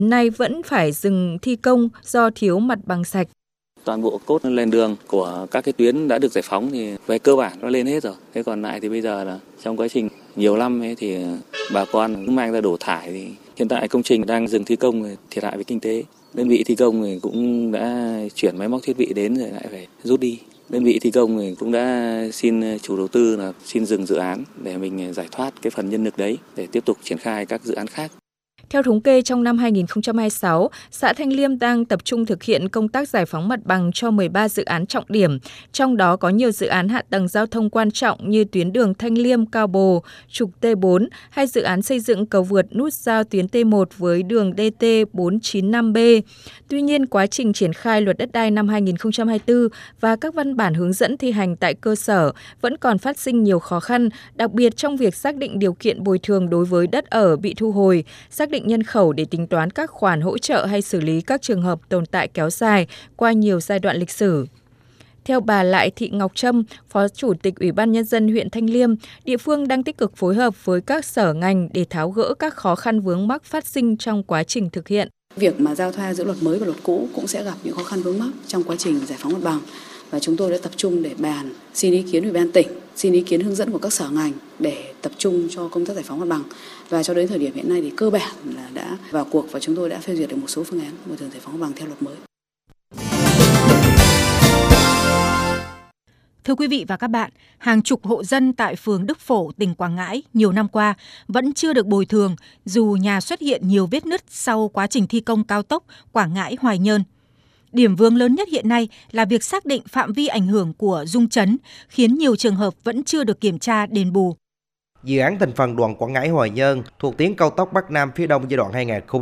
nay vẫn phải dừng thi công do thiếu mặt bằng sạch. Toàn bộ cốt nền đường của các cái tuyến đã được giải phóng thì về cơ bản nó lên hết rồi. Thế còn lại thì bây giờ là trong quá trình nhiều năm ấy thì bà con cũng mang ra đổ thải, thì hiện tại công trình đang dừng thi công, thiệt hại về kinh tế. Đơn vị thi công thì cũng đã chuyển máy móc thiết bị đến rồi lại phải rút đi. Đơn vị thi công thì cũng đã xin chủ đầu tư là xin dừng dự án để mình giải thoát cái phần nhân lực đấy để tiếp tục triển khai các dự án khác. Theo thống kê, trong năm 2026, xã Thanh Liêm đang tập trung thực hiện công tác giải phóng mặt bằng cho 13 dự án trọng điểm, trong đó có nhiều dự án hạ tầng giao thông quan trọng như tuyến đường Thanh Liêm - Cao Bồ, trục T4 hay dự án xây dựng cầu vượt nút giao tuyến T1 với đường DT 495B. Tuy nhiên, quá trình triển khai luật đất đai năm 2024 và các văn bản hướng dẫn thi hành tại cơ sở vẫn còn phát sinh nhiều khó khăn, đặc biệt trong việc xác định điều kiện bồi thường đối với đất ở bị thu hồi, xác định nhân khẩu để tính toán các khoản hỗ trợ hay xử lý các trường hợp tồn tại kéo dài qua nhiều giai đoạn lịch sử. Theo bà Lại Thị Ngọc Trâm, Phó Chủ tịch Ủy ban Nhân dân huyện Thanh Liêm, địa phương đang tích cực phối hợp với các sở ngành để tháo gỡ các khó khăn vướng mắc phát sinh trong quá trình thực hiện. Việc mà giao thoa giữa luật mới và luật cũ cũng sẽ gặp những khó khăn vướng mắc trong quá trình giải phóng mặt bằng. Và chúng tôi đã tập trung để bàn, xin ý kiến Ủy ban tỉnh, xin ý kiến hướng dẫn của các sở ngành để tập trung cho công tác giải phóng mặt bằng. Và cho đến thời điểm hiện nay thì cơ bản là đã vào cuộc và chúng tôi đã phê duyệt được một số phương án bồi thường giải phóng mặt bằng theo luật mới. Thưa quý vị và các bạn, hàng chục hộ dân tại phường Đức Phổ, tỉnh Quảng Ngãi nhiều năm qua vẫn chưa được bồi thường dù nhà xuất hiện nhiều vết nứt sau quá trình thi công cao tốc Quảng Ngãi - Hoài Nhơn. Điểm vướng lớn nhất hiện nay là việc xác định phạm vi ảnh hưởng của rung chấn, khiến nhiều trường hợp vẫn chưa được kiểm tra đền bù. Dự án thành phần đoạn Quảng Ngãi - Hoài Nhơn thuộc tuyến cao tốc Bắc Nam phía Đông giai đoạn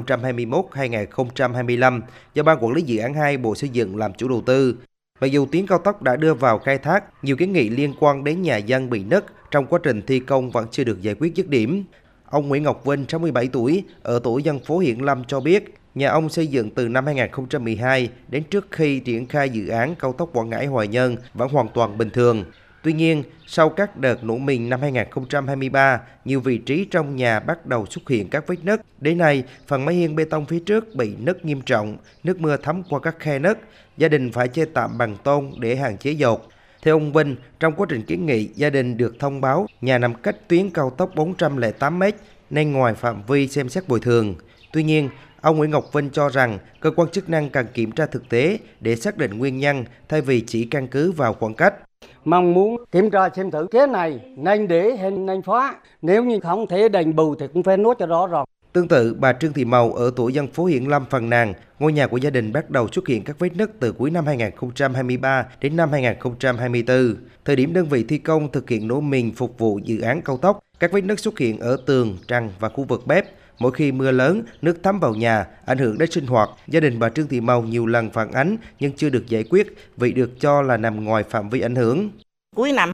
2021-2025 do Ban Quản lý Dự án 2 Bộ Xây dựng làm chủ đầu tư. Mặc dù tuyến cao tốc đã đưa vào khai thác, nhiều kiến nghị liên quan đến nhà dân bị nứt trong quá trình thi công vẫn chưa được giải quyết dứt điểm. Ông Nguyễn Ngọc Vinh, 67 tuổi, ở tổ dân phố Hiển Lâm cho biết, nhà ông xây dựng từ năm 2012 đến trước khi triển khai dự án cao tốc Quảng Ngãi - Hoài Nhơn vẫn hoàn toàn bình thường. Tuy nhiên, sau các đợt nổ mìn năm 2023, nhiều vị trí trong nhà bắt đầu xuất hiện các vết nứt. Đến nay, phần mái hiên bê tông phía trước bị nứt nghiêm trọng, nước mưa thấm qua các khe nứt. Gia đình phải che tạm bằng tôn để hạn chế dột. Theo ông Vinh, trong quá trình kiến nghị, gia đình được thông báo nhà nằm cách tuyến cao tốc 408 m nên ngoài phạm vi xem xét bồi thường. Tuy nhiên, ông Nguyễn Ngọc Vinh cho rằng cơ quan chức năng cần kiểm tra thực tế để xác định nguyên nhân thay vì chỉ căn cứ vào khoảng cách. Mong muốn kiểm tra xem thử cái này nên để hay nên phá, nếu như không thể đền bù thì cũng phải nói cho rõ ràng. Tương tự, bà Trương Thị Màu ở tổ dân phố Hiển Lâm phàn nàn, ngôi nhà của gia đình bắt đầu xuất hiện các vết nứt từ cuối năm 2023 đến năm 2024. Thời điểm đơn vị thi công thực hiện nổ mìn phục vụ dự án cao tốc, các vết nứt xuất hiện ở tường, trần và khu vực bếp. Mỗi khi mưa lớn, nước thấm vào nhà, ảnh hưởng đến sinh hoạt. Gia đình bà Trương Thị Màu nhiều lần phản ánh nhưng chưa được giải quyết vì được cho là nằm ngoài phạm vi ảnh hưởng. Cuối năm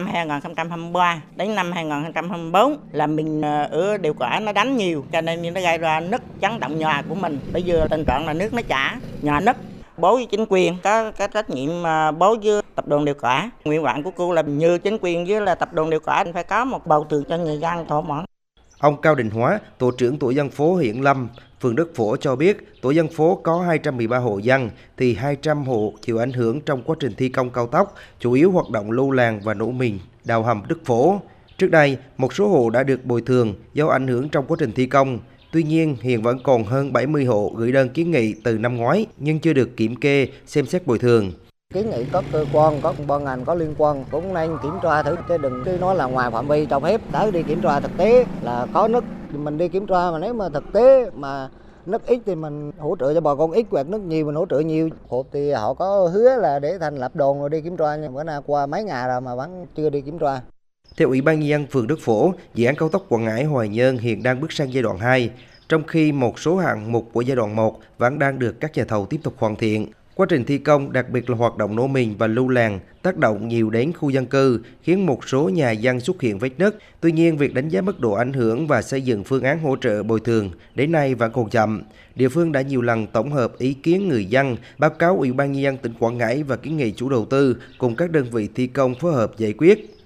2023 đến năm 2024 là mình ở điều quả nó đánh nhiều cho nên nó gây ra nứt chấn động nhà của mình. Bây giờ tình trạng là nước nó chảy, nhà nứt. Bố với chính quyền có cái trách nhiệm bố với tập đoàn điều quả. Nguyện vọng của cô là như chính quyền với là tập đoàn điều quả phải có một bầu tường cho người dân thỏa mãn. Ông Cao Đình Hóa, tổ trưởng tổ dân phố Hiển Lâm, phường Đức Phổ cho biết tổ dân phố có 213 hộ dân thì 200 hộ chịu ảnh hưởng trong quá trình thi công cao tốc, chủ yếu hoạt động lưu làng và nổ mìn, đào hầm Đức Phổ. Trước đây, một số hộ đã được bồi thường do ảnh hưởng trong quá trình thi công. Tuy nhiên, hiện vẫn còn hơn 70 hộ gửi đơn kiến nghị từ năm ngoái nhưng chưa được kiểm kê, xem xét bồi thường. Kiến nghị các cơ quan, các ban ngành có liên quan cũng nên kiểm tra thử, chứ đừng cứ nói là ngoài phạm vi cho phép. Tới đi kiểm tra thực tế là có nứt thì mình đi kiểm tra, mà nếu mà thực tế mà nứt ít thì mình hỗ trợ cho bà con ít, hoặc nứt nhiều mình hỗ trợ nhiều. Hộp thì họ có hứa là để thành lập đoàn rồi đi kiểm tra, nhưng bữa nay qua mấy ngày rồi mà vẫn chưa đi kiểm tra. Theo Ủy ban Nhân dân phường Đức Phổ, dự án cao tốc Quảng Ngãi - Hoài Nhơn hiện đang bước sang giai đoạn 2, trong khi một số hạng mục của giai đoạn 1 vẫn đang được các nhà thầu tiếp tục hoàn thiện. Quá trình thi công, đặc biệt là hoạt động nổ mìn và lưu làng, tác động nhiều đến khu dân cư, khiến một số nhà dân xuất hiện vết nứt. Tuy nhiên, việc đánh giá mức độ ảnh hưởng và xây dựng phương án hỗ trợ bồi thường đến nay vẫn còn chậm. Địa phương đã nhiều lần tổng hợp ý kiến người dân, báo cáo Ủy ban Nhân dân tỉnh Quảng Ngãi và kiến nghị chủ đầu tư cùng các đơn vị thi công phối hợp giải quyết.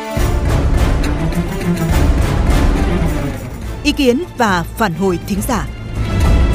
Ý kiến và phản hồi thính giả.